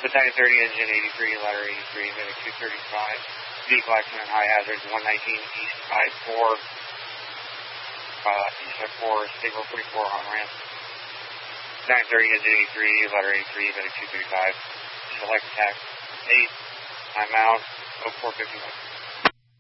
Battalion 30, engine 83, ladder 83, Medic 235. Vehicle accident, high hazard, 119 East I-4. East I-4, State Road 44 on ramp. Battalion 30, engine 83, ladder 83, Medic 235. Select attack 8. I'm out. 0451.